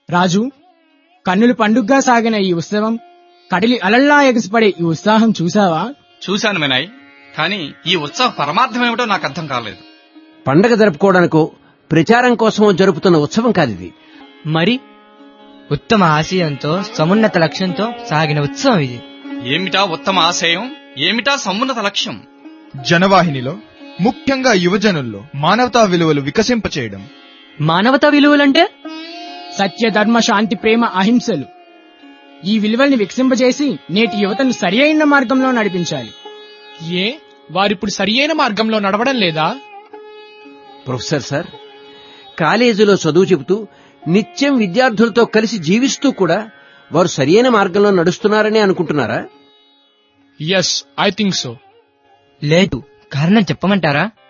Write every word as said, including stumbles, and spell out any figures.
రాజు, కన్నుల పండుగగా సాగిన ఈ ఉత్సవం, కడలి అలల్లా ఎగసిపడే ఈ ఉత్సాహం చూసావా? చూశాను వినాయ్, కానీ ఈ ఉత్సవ పరమార్థమేమిటో నాకు అర్థం కాలేదు. పండగ జరుపుకోవడానికో ప్రచారం కోసమో జరుపుతున్న ఉత్సవం కాదిది. మరి ఉత్తమ ఆశయంతో సమున్నత లక్ష్యంతో సాగిన ఉత్సవం ఇది. ఏమిటా ఉత్తమ ఆశయం, ఏమిటా సమున్నత లక్ష్యం? జనవాహినిలో, ముఖ్యంగా యువజనుల్లో మానవతా విలువలు వికసింపచేయడం. మానవతా విలువలంటే సత్య, ధర్మ, శాంతి, ప్రేమ, అహింసలు. ఈ విలువల్ని వికసింపజేసి నేటి యువతను సరి అయిన మార్గంలో నడిపించాలి. ఏ వారిప్పుడు సరి అయిన మార్గంలో నడవడం లేదా? ప్రొఫెసర్ సార్, కాలేజీలో చదువు చెబుతూ నిత్యం విద్యార్థులతో కలిసి జీవిస్తూ కూడా వారు సరియైన మార్గంలో నడుస్తున్నారని అనుకుంటున్నారా? Yes, I think so. లేదు, కారణం చెప్పమంటారా?